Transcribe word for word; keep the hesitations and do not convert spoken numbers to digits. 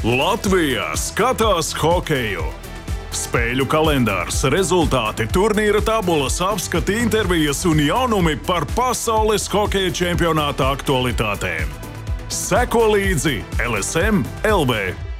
Latvijā skatās hokeju! Spēļu kalendārs, rezultāti, turnīra tabulas, apskati, intervijas un jaunumi par pasaules hokeja čempionāta aktualitātēm. Seko līdzi L S M L V!